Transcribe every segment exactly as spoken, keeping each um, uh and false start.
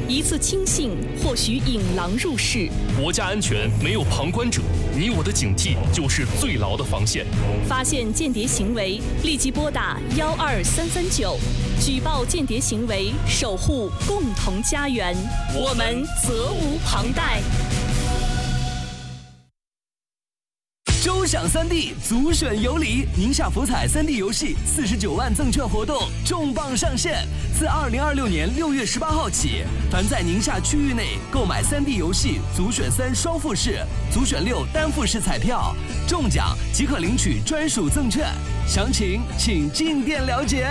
一次轻信或许引狼入室。 国家安全没有旁观者，你我的警惕就是最牢的防线。 发现间谍行为，立即拨打幺二三三九，举报间谍行为，守护共同家园。我们责无旁贷。 周享三 D 足选有礼，宁夏福彩三 D 游戏四十九万赠券活动重磅上线！自二零二六年六月十八号起，凡在宁夏区域内购买三 D 游戏足选三双复式、足选六单复式彩票，中奖即可领取专属赠券。详情请进店了解。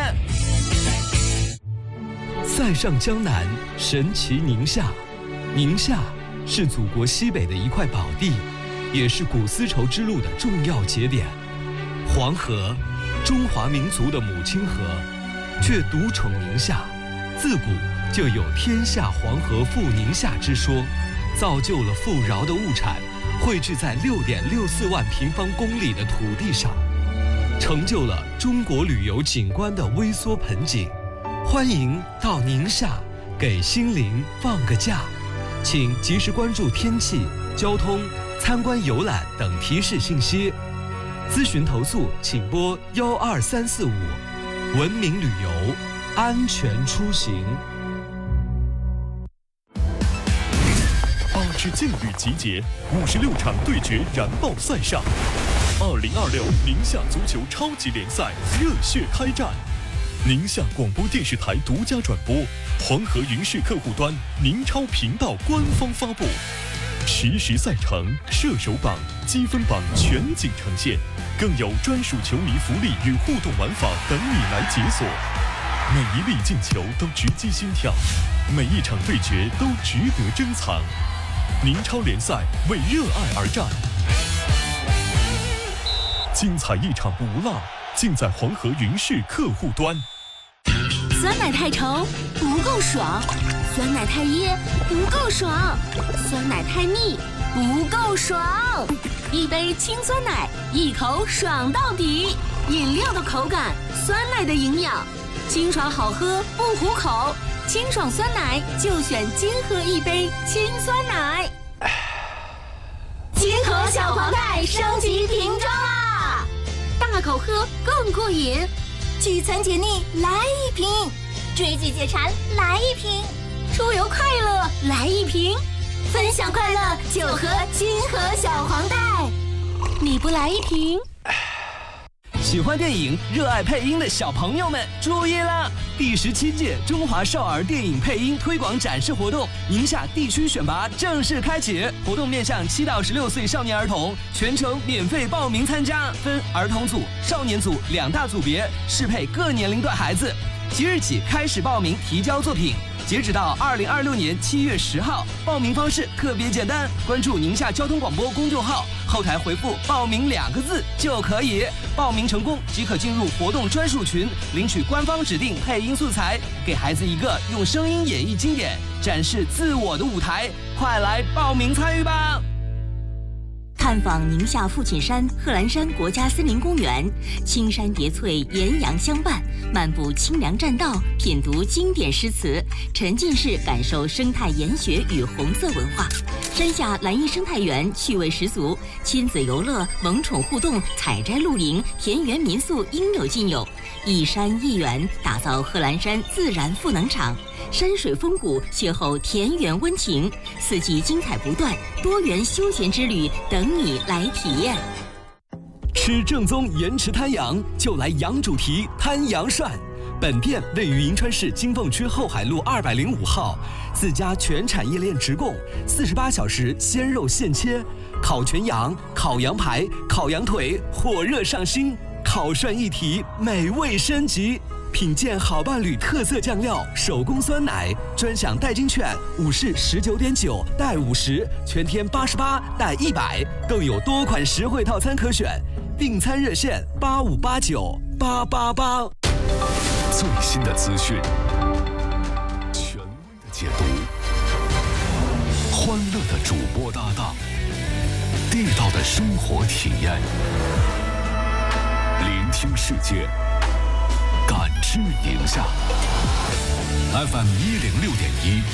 塞上江南，神奇宁夏。宁夏是祖国西北的一块宝地，也是古丝绸之路的重要节点。黄河，中华民族的母亲河，却独宠宁夏。自古就有天下黄河赴宁夏之说，造就了富饶的物产汇聚在六点六四万平方公里的土地上，成就了中国旅游景观的微缩盆景。欢迎到宁夏，给心灵放个假。请及时关注天气、交通、参观游览等提示信息，咨询投诉请拨幺二三四五。文明旅游，安全出行。 八支劲旅集结，五十六场对决燃爆赛上。二零二六宁夏足球超级联赛热血开战，宁夏广播电视台独家转播，黄河云视客户端宁超频道官方发布。实时赛程、射手榜、积分榜全景呈现，更有专属球迷福利与互动玩法等你来解锁。每一粒进球都直击心跳，每一场对决都值得珍藏。宁超联赛为热爱而战，精彩一场不落，尽在黄河云视客户端。 酸奶太稠不够爽，酸奶太噎不够爽，酸奶太腻不够爽。一杯清酸奶，一口爽到底。饮料的口感，酸奶的营养，清爽好喝不糊口。清爽酸奶就选金河一杯清酸奶。金河小黄袋升级瓶装啦，大口喝更过瘾。聚餐解腻来一瓶，追剧解馋来一瓶，出游快乐来一瓶，分享快乐就喝金河小黄袋。你不来一瓶？ 喜欢电影、热爱配音的小朋友们注意了！第十七届中华少儿电影配音推广展示活动宁夏地区选拔正式开启，活动面向七到十六岁少年儿童，全程免费报名参加，分儿童组、少年组两大组别，适配各年龄段孩子。即日起开始报名提交作品，截止到二零二六年七月十号。报名方式特别简单，关注宁夏交通广播公众号，后台回复“报名”两个字就可以。报名成功即可进入活动专属群，领取官方指定配音素材，给孩子一个用声音演绎经典、展示自我的舞台。快来报名参与吧！ 探访宁夏父亲山贺兰山国家森林公园，青山叠翠，岩阳相伴，漫步清凉栈道，品读经典诗词，沉浸式感受生态研学与红色文化。山下蓝荫生态园趣味十足，亲子游乐、萌宠互动、采摘露营、田园民宿应有尽有。一山一园，打造贺兰山自然赋能场。山水风谷，邂逅田园温情，四季精彩不断，多元休闲之旅等你来体验。 吃正宗盐池滩羊，就来羊主题滩羊涮。本店位于银川市金凤区后海路二百零五号，自家全产业链直供，四十八小时鲜肉现切，烤全羊、烤羊排、烤羊腿，火热上新，烤涮一体，美味升级。品鉴好伴侣特色酱料，手工酸奶，专享代金券，五是十九点九带五十，全天八十八带一百，更有多款实惠套餐可选。订餐热线八五八九八八八。 最新的资讯，权威的解读，欢乐的主播搭档，地道的生活体验，聆听世界，感知宁夏。F M 一零六点一。